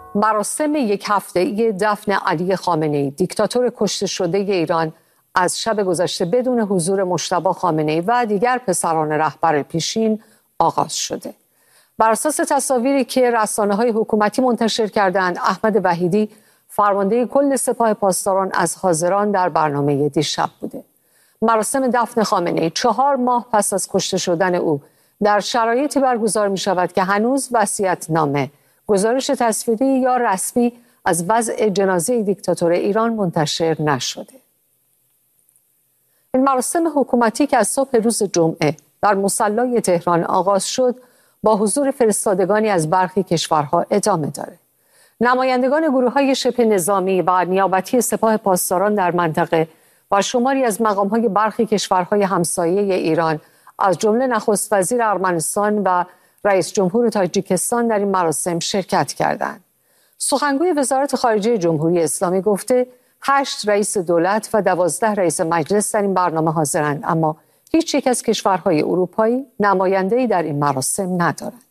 مراسم یک هفته‌ای دفن علی خامنه‌ای دیکتاتور کشته شده ایران از شب گذشته بدون حضور مجتبی خامنه‌ای و دیگر پسران رهبر پیشین آغاز شده. بر اساس تصاویری که رسانه‌های حکومتی منتشر کردند، احمد وحیدی فرمانده کل سپاه پاسداران از حاضران در برنامه دیشب بوده. مراسم دفن خامنه‌ای 4 ماه پس از کشته شدن او در شرایطی برگزار می‌شود که هنوز وصیت‌نامه، گزارش تصویری یا رسمی از وضع جنازه دیکتاتور ایران منتشر نشده. این مراسم حکومتی که از صبح روز جمعه در مصلی تهران آغاز شد، با حضور فرستادگانی از برخی کشورها ادامه داره. نمایندگان گروه‌های شبه نظامی و نیابتی سپاه پاسداران در منطقه و شماری از مقام‌های برخی کشورهای همسایه ایران از جمله نخست وزیر ارمنستان و رئیس جمهور تاجیکستان در این مراسم شرکت کردند. سخنگوی وزارت خارجه جمهوری اسلامی گفته 8 رئیس دولت و 12 رئیس مجلس در این برنامه حاضرند، اما هیچ یک از کشورهای اروپایی نماینده‌ای در این مراسم ندارند.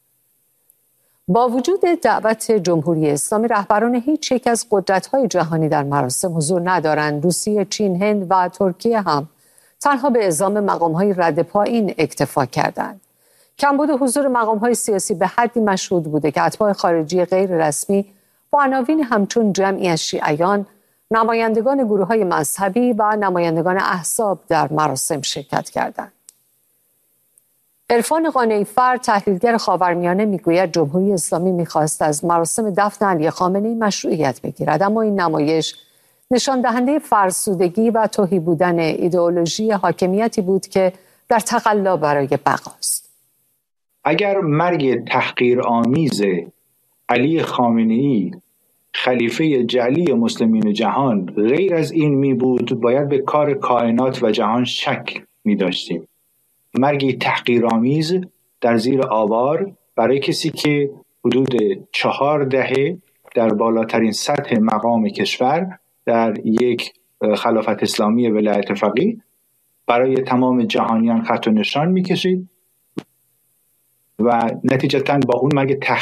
با وجود دعوت جمهوری اسلامی، رهبران هیچ یک از قدرت‌های جهانی در مراسم حضور ندارند. روسیه، چین، هند و ترکیه هم تنها به اعزام مقام‌های رد پایین اکتفا کردند. کمبود حضور مقام‌های سیاسی به حدی مشهود بوده که اتباع خارجی غیر رسمی با عناوین همچون جمعی از شیعیان، نمایندگان گروه‌های مذهبی و نمایندگان احزاب در مراسم شرکت کردند. عرفان قانعی‌فر، تحلیلگر خاورمیانه، میگوید جمهوری اسلامی می‌خواست از مراسم دفن علی خامنه‌ای مشروعیت بگیرد، اما این نمایش نشان دهنده فرسودگی و تهی بودن ایدئولوژی حاکمیتی بود که در تقلا برای بقاست. اگر مرگ تحقیرآمیز علی خامنه‌ای خلیفه جعلی مسلمین جهان غیر از این می بود، باید به کار کائنات و جهان شک می داشتیم. مرگی تحقیرآمیز در زیر آوار برای کسی که حدود 4 دهه در بالاترین سطح مقام کشور در یک خلافت اسلامی ولایت فقیه برای تمام جهانیان خط و نشان می کشید و نتیجتاً با اون مرگ